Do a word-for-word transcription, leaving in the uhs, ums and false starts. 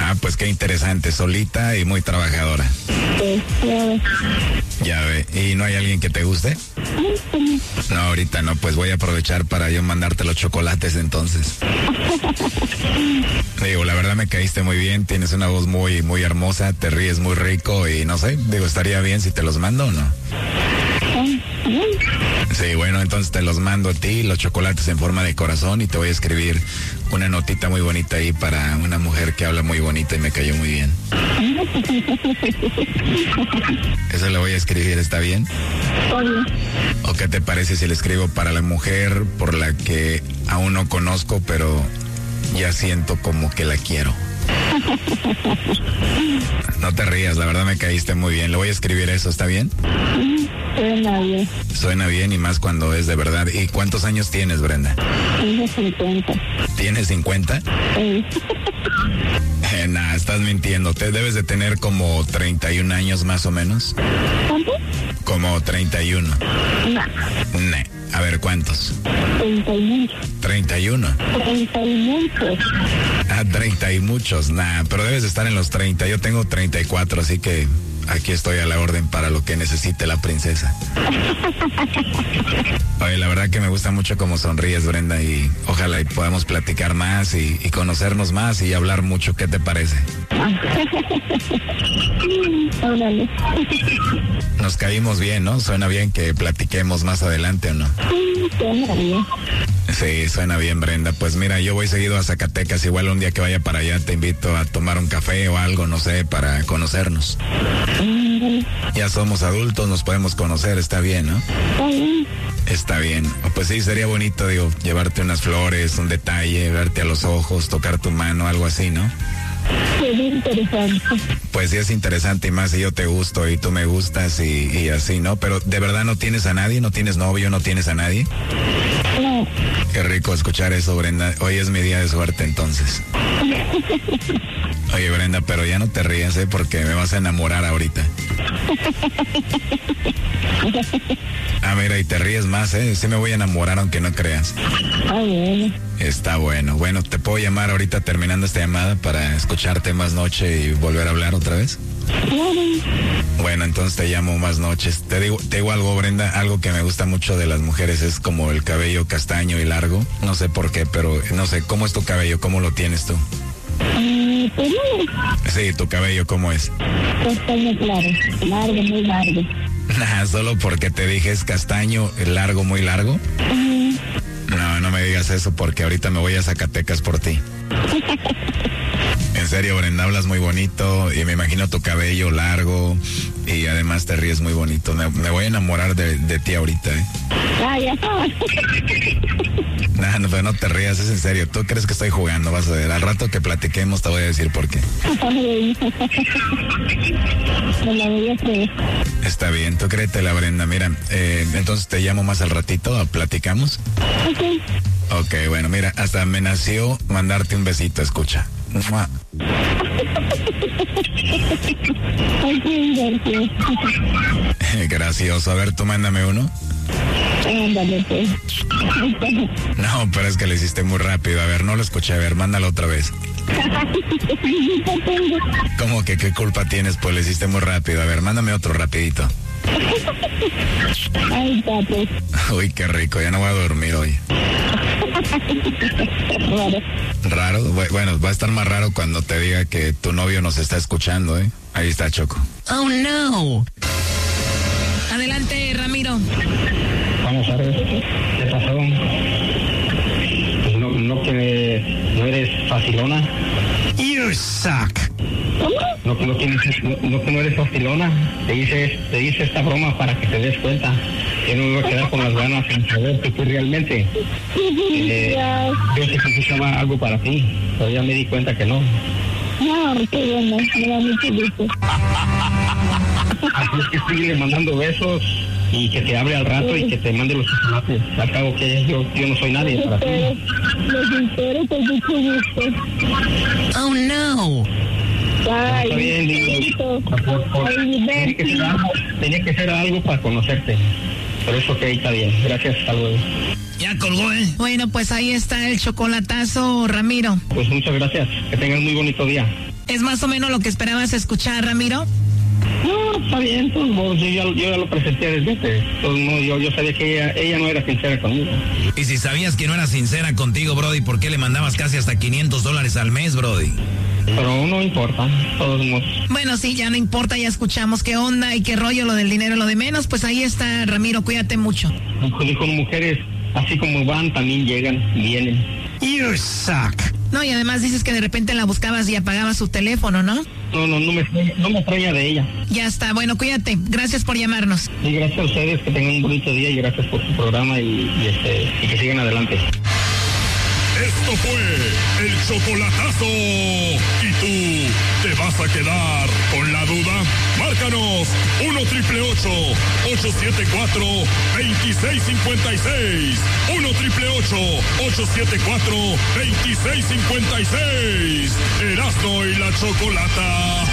Ah, pues qué interesante, solita y muy trabajadora. Sí, claro. Ya ve, ¿y no hay alguien que te guste? No, ahorita no, pues voy a aprovechar para yo mandarte los chocolates entonces. Digo, la verdad me caíste muy bien, tienes una voz muy, muy hermosa, te ríes muy rico y no sé, digo, estaría bien si te los mando o no. Sí, bueno, entonces te los mando a ti, los chocolates en forma de corazón y te voy a escribir una notita muy bonita ahí para una mujer que habla muy bonita y me cayó muy bien. Eso le voy a escribir, ¿está bien? ¿O qué te parece si le escribo para la mujer por la que aún no conozco, pero ya siento como que la quiero? No te rías, la verdad me caíste muy bien. Le voy a escribir eso, ¿está bien? Suena bien. Suena bien y más cuando es de verdad. ¿Y cuántos años tienes, Brenda? Tengo cincuenta. ¿Tienes cincuenta? Sí. Eh, nah, estás mintiendo. Te debes de tener como treinta y un años más o menos. ¿Cuánto? Como treinta y uno. No. Nah. A ver, ¿cuántos? Treinta y muchos. treinta y uno. Treinta y muchos. Ah, treinta y muchos. Nah, pero debes de estar en los treinta. Yo tengo treinta y cuatro, así que aquí estoy a la orden para lo que necesite la princesa. Oye, la verdad que me gusta mucho cómo sonríes, Brenda, y ojalá y podamos platicar más y, y conocernos más y hablar mucho. ¿Qué te parece? Órale. Nos caímos bien, ¿no? Suena bien que platiquemos más adelante, ¿o no? Sí, suena bien. Sí, suena bien, Brenda. Pues mira, yo voy seguido a Zacatecas. Igual un día que vaya para allá te invito a tomar un café o algo, no sé, para conocernos. Ya somos adultos, nos podemos conocer, está bien, ¿no? Está bien. Está bien. Pues sí, sería bonito, digo, llevarte unas flores, un detalle, verte a los ojos, tocar tu mano, algo así, ¿no? Sería interesante. Pues sí es interesante y más si yo te gusto y tú me gustas y, y así, ¿no? Pero ¿de verdad no tienes a nadie? ¿No tienes novio? ¿No tienes a nadie? No. Qué rico escuchar eso, Brenda. Hoy es mi día de suerte, entonces. Oye, Brenda, pero ya no te rías, ¿eh? Porque me vas a enamorar ahorita. Ah, mira, y te ríes más, ¿eh? Sí me voy a enamorar aunque no creas. Ah, bueno. Está bueno. Bueno, ¿te puedo llamar ahorita terminando esta llamada para escucharte más noche y volver a hablar otra vez? Claro. Bueno, entonces te llamo más noches. Te digo, te digo algo, Brenda, algo que me gusta mucho de las mujeres es como el cabello castaño y largo. No sé por qué, pero no sé, ¿cómo es tu cabello? ¿Cómo lo tienes tú? Mm, pues no. Sí, tu cabello, ¿cómo es? Castaño claro. Largo, muy largo. Nah, solo porque te dije es castaño, largo, muy largo. Mm. No, no me digas eso porque ahorita me voy a Zacatecas por ti. En serio, Brenda, hablas muy bonito y me imagino tu cabello largo y además te ríes muy bonito. Me, me voy a enamorar de, de ti ahorita, ¿eh? Ah, ya. Nah, no, pero no te rías, es en serio. ¿Tú crees que estoy jugando? Vas a ver. Al rato que platiquemos te voy a decir por qué. Me la voy a creer. Está bien, tú créetela, Brenda. Mira, eh, entonces te llamo más al ratito, platicamos. Ok. Ok, bueno, mira, hasta me nació mandarte un besito, escucha. ¡Mua! Ay, qué divertido. Gracioso. A ver, tú mándame uno. Ándale, pues. No, pero es que lo hiciste muy rápido. A ver, no lo escuché. A ver, mándalo otra vez. ¿Cómo que qué culpa tienes? Pues lo hiciste muy rápido. A ver, mándame otro rapidito. Ay, papi. Uy, qué rico. Ya no voy a dormir hoy. Raro. ¿Raro? Bueno, va a estar más raro cuando te diga que tu novio nos está escuchando, ¿eh? Ahí está, Choco. Oh, no. Adelante, Ramiro. Vamos a ver, ¿qué pasó? Pues no, no que no eres facilona. You suck. No que no tienes, no, no que no eres facilona. Te hice, te hice esta broma para que te des cuenta. Yo no me voy a quedar con las ganas en saber que tú realmente. Eh, yo sé que escuchaba algo para ti, pero ya me di cuenta que no. No, qué bueno, me da mucho gusto. Así es que sigue mandando besos y que te hable al rato y que te mande los chocolates. Al cabo que yo, yo no soy nadie para ti. Los espero con mucho gusto. Oh, no. Ay, Está bien, digo, por- por- tenía que ser algo, tenía que ser algo para conocerte. Por eso ok, está bien. Gracias, hasta luego. Ya colgó, ¿eh? Bueno, pues ahí está el chocolatazo, Ramiro. Pues muchas gracias. Que tengas muy bonito día. ¿Es más o menos lo que esperabas escuchar, Ramiro? No, está bien, todos modos, yo, ya, yo ya lo presenté desde antes. Todos modos, yo, yo sabía que ella, ella no era sincera conmigo. Y si sabías que no era sincera contigo, Brody, ¿por qué le mandabas casi hasta quinientos dólares al mes, Brody? Pero no importa, todos modos. Bueno, sí, ya no importa, ya escuchamos qué onda y qué rollo, lo del dinero, lo de menos. Pues ahí está, Ramiro, cuídate mucho. Y con mujeres, así como van, también llegan, vienen. You suck. No, y además dices que de repente la buscabas y apagabas su teléfono, ¿no? No, no, no me, no me extraña de ella. Ya está, bueno, cuídate. Gracias por llamarnos. Y gracias a ustedes, que tengan un bonito día y gracias por su programa y, y, este, y que sigan adelante. Esto fue el chocolatazo. ¿Y tú te vas a quedar con la duda? Márcanos uno triple ocho, ocho siete cuatro, dos seis cinco seis. uno triple ocho, ocho siete cuatro, dos seis cinco seis. Erasmo y la Chocolata.